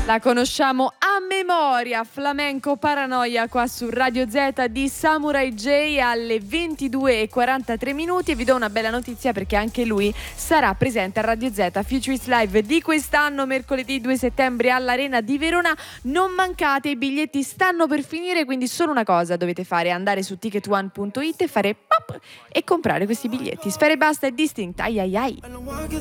La conosciamo a memoria, Flamenco Paranoia, qua su Radio Z di Samurai J alle 22:43 minuti, e vi do una bella notizia perché anche lui sarà presente a Radio Z Futurist Live di quest'anno, mercoledì 2 settembre all'Arena di Verona. Non mancate, i biglietti stanno per finire, quindi solo una cosa dovete fare: andare su ticketone.it e fare pop e comprare questi biglietti. Sfera Ebbasta e Distinct, ai ai ai.